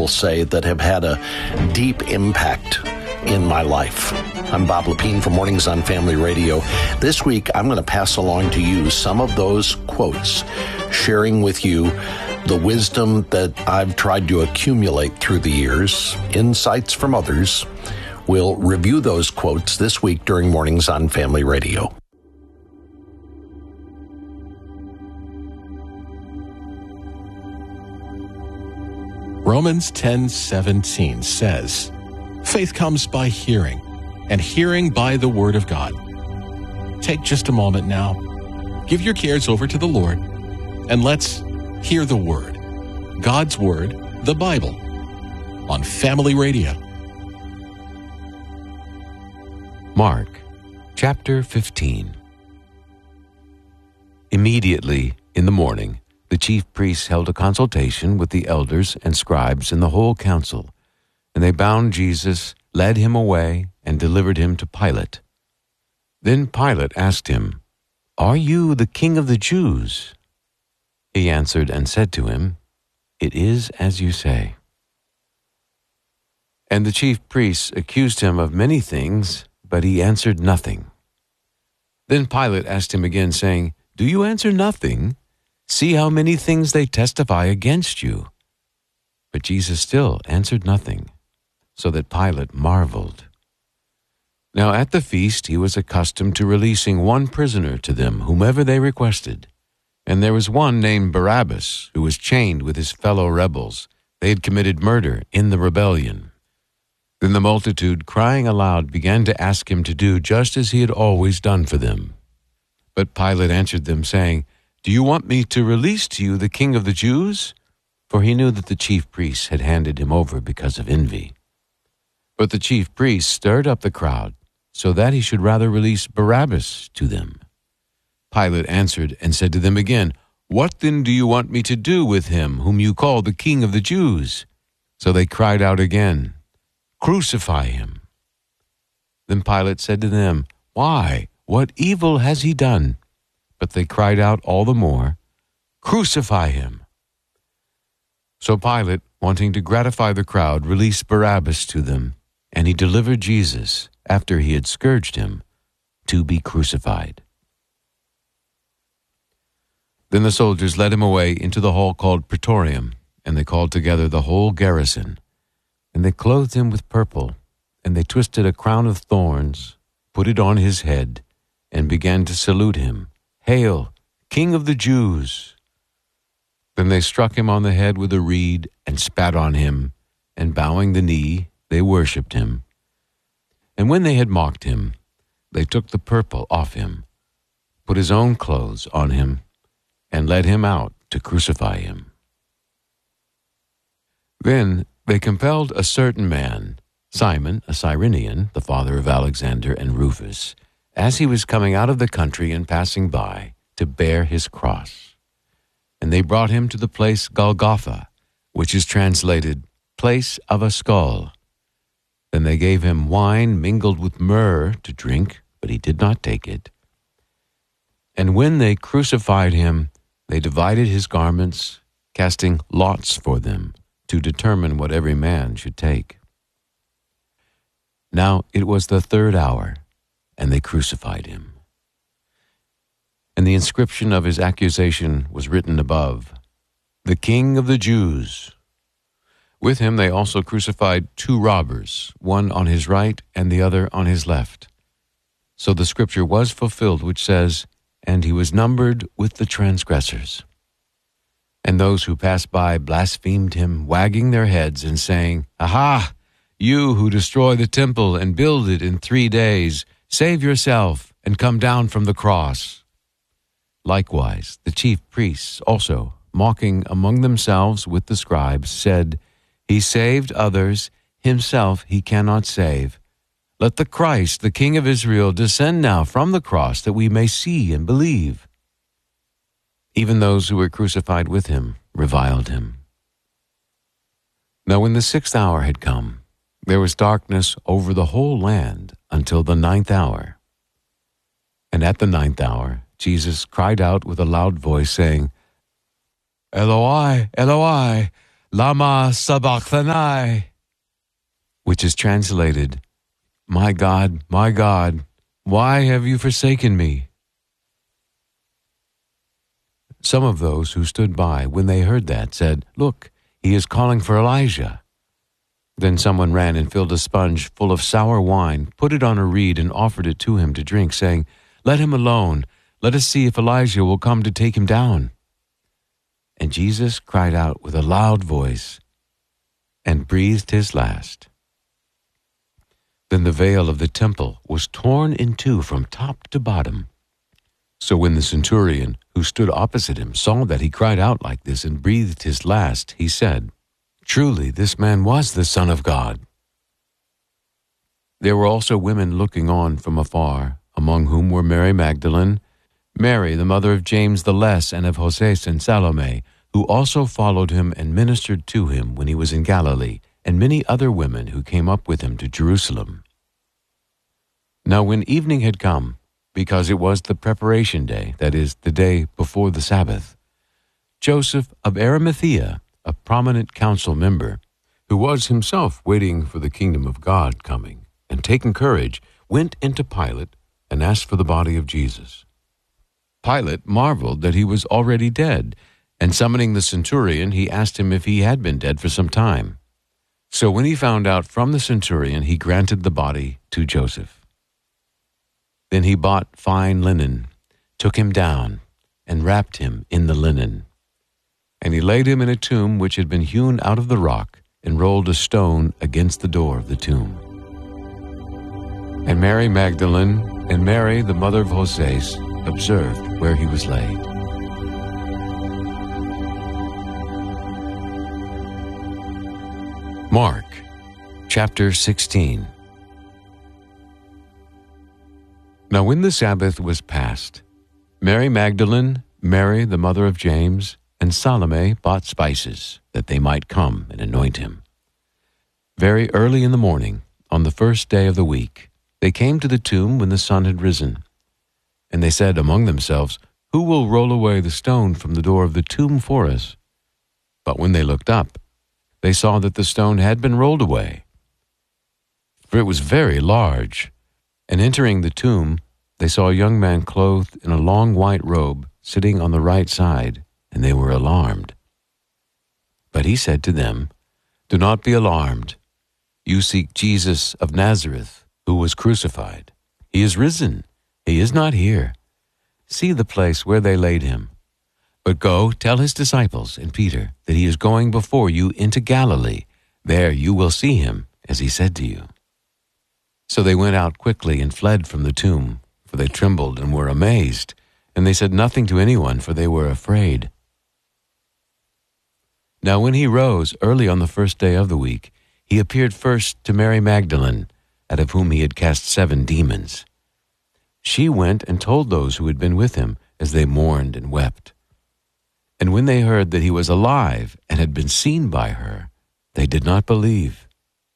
will say, that have had a deep impact in my life. I'm Bob Lepine from Mornings on Family Radio. This week, I'm going to pass along to you some of those quotes, sharing with you the wisdom that I've tried to accumulate through the years, insights from others. We'll review those quotes this week during Mornings on Family Radio. Romans 10:17 says, "Faith comes by hearing, and hearing by the Word of God." Take just a moment now. Give your cares over to the Lord, and let's hear the Word. God's Word, the Bible, on Family Radio. Mark, chapter 15. Immediately in the morning, the chief priests held a consultation with the elders and scribes and the whole council, and they bound Jesus, led him away, and delivered him to Pilate. Then Pilate asked him, "Are you the king of the Jews?" He answered and said to him, "It is as you say." And the chief priests accused him of many things, but he answered nothing. Then Pilate asked him again, saying, "Do you answer nothing? See how many things they testify against you." But Jesus still answered nothing, so that Pilate marveled. Now at the feast he was accustomed to releasing one prisoner to them, whomever they requested. And there was one named Barabbas, who was chained with his fellow rebels. They had committed murder in the rebellion. Then the multitude, crying aloud, began to ask him to do just as he had always done for them. But Pilate answered them, saying, "Do you want me to release to you the king of the Jews?" For he knew that the chief priests had handed him over because of envy. But the chief priests stirred up the crowd, so that he should rather release Barabbas to them. Pilate answered and said to them again, "What then do you want me to do with him whom you call the king of the Jews?" So they cried out again, "Crucify him." Then Pilate said to them, "Why? What evil has he done?" But they cried out all the more, "Crucify him." So Pilate, wanting to gratify the crowd, released Barabbas to them, and he delivered Jesus, after he had scourged him, to be crucified. Then the soldiers led him away into the hall called Praetorium, and they called together the whole garrison. And they clothed him with purple, and they twisted a crown of thorns, put it on his head, and began to salute him, "Hail, King of the Jews!" Then they struck him on the head with a reed and spat on him, and bowing the knee, they worshipped him. And when they had mocked him, they took the purple off him, put his own clothes on him, and led him out to crucify him. Then they compelled a certain man, Simon, a Cyrenian, the father of Alexander and Rufus, as he was coming out of the country and passing by, to bear his cross. And they brought him to the place Golgotha, which is translated, Place of a Skull. Then they gave him wine mingled with myrrh to drink, but he did not take it. And when they crucified him, they divided his garments, casting lots for them, to determine what every man should take. Now it was the 3rd hour, and they crucified him. And the inscription of his accusation was written above, "The King of the Jews." With him they also crucified 2 robbers, one on his right and the other on his left. So the scripture was fulfilled, which says, "And he was numbered with the transgressors." And those who passed by blasphemed him, wagging their heads and saying, "Aha! You who destroy the temple and build it in 3 days, save yourself and come down from the cross." Likewise, the chief priests also, mocking among themselves with the scribes, said, "He saved others, himself he cannot save. Let the Christ, the King of Israel, descend now from the cross, that we may see and believe." Even those who were crucified with him reviled him. Now when the 6th hour had come, there was darkness over the whole land until the 9th hour. And at the 9th hour, Jesus cried out with a loud voice, saying, "Eloi, Eloi, Lama sabachthani, which is translated, my God, why have you forsaken me? Some of those who stood by when they heard that said, Look, he is calling for Elijah. Then someone ran and filled a sponge full of sour wine, put it on a reed, and offered it to him to drink, saying, Let him alone. Let us see if Elijah will come to take him down. And Jesus cried out with a loud voice and breathed his last. Then the veil of the temple was torn in two from top to bottom. So when the centurion who stood opposite him saw that he cried out like this and breathed his last, he said, Truly, this man was the Son of God. There were also women looking on from afar, among whom were Mary Magdalene, Mary, the mother of James the Less and of Joses and Salome, who also followed him and ministered to him when he was in Galilee, and many other women who came up with him to Jerusalem. Now when evening had come, because it was the preparation day, that is, the day before the Sabbath, Joseph of Arimathea, a prominent council member, who was himself waiting for the kingdom of God coming, and taking courage, went into Pilate and asked for the body of Jesus. Pilate marveled that he was already dead, and summoning the centurion, he asked him if he had been dead for some time. So when he found out from the centurion, he granted the body to Joseph. Then he bought fine linen, took him down, and wrapped him in the linen. And he laid him in a tomb which had been hewn out of the rock, and rolled a stone against the door of the tomb. And Mary Magdalene and Mary, the mother of Joses, observed where he was laid. Mark, chapter 16. Now when the Sabbath was past, Mary Magdalene, Mary, the mother of James, and Salome bought spices, that they might come and anoint him. Very early in the morning, on the first day of the week, they came to the tomb when the sun had risen. And they said among themselves, Who will roll away the stone from the door of the tomb for us? But when they looked up, they saw that the stone had been rolled away, for it was very large. And entering the tomb, they saw a young man clothed in a long white robe, sitting on the right side, and they were alarmed. But he said to them, Do not be alarmed. You seek Jesus of Nazareth, who was crucified. He is risen. He is not here. See the place where they laid him. But go, tell his disciples and Peter that he is going before you into Galilee. There you will see him, as he said to you. So they went out quickly and fled from the tomb, for they trembled and were amazed, and they said nothing to anyone, for they were afraid. Now when he rose early on the first day of the week, he appeared first to Mary Magdalene, out of whom he had cast 7 demons. She went and told those who had been with him, as they mourned and wept. And when they heard that he was alive and had been seen by her, they did not believe.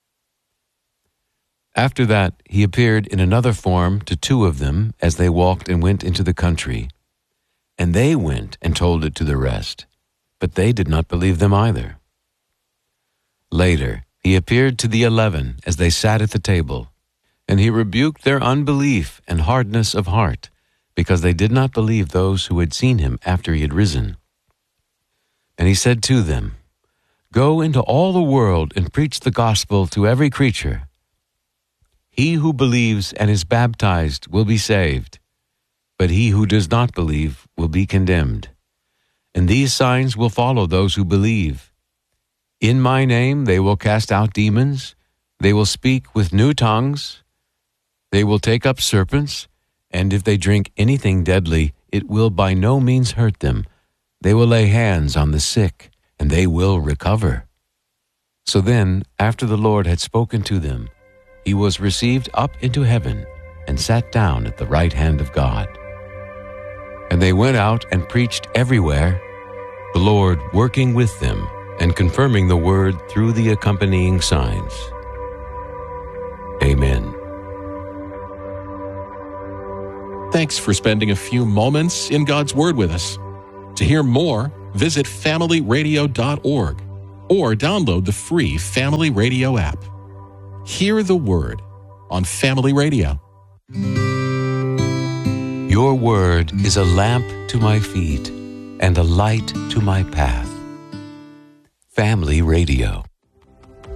After that, he appeared in another form to 2 of them as they walked and went into the country. And they went and told it to the rest, but they did not believe them either. Later, he appeared to the 11 as they sat at the table, and he rebuked their unbelief and hardness of heart, because they did not believe those who had seen him after he had risen. And he said to them, Go into all the world and preach the gospel to every creature. He who believes and is baptized will be saved, but he who does not believe will be condemned. And these signs will follow those who believe. In my name they will cast out demons, they will speak with new tongues, they will take up serpents, and if they drink anything deadly, it will by no means hurt them. They will lay hands on the sick, and they will recover. So then, after the Lord had spoken to them, he was received up into heaven and sat down at the right hand of God. And they went out and preached everywhere, the Lord working with them and confirming the word through the accompanying signs. Amen. Thanks for spending a few moments in God's Word with us. To hear more, visit familyradio.org or download the free Family Radio app. Hear the Word on Family Radio. Your word is a lamp to my feet and a light to my path. Family Radio.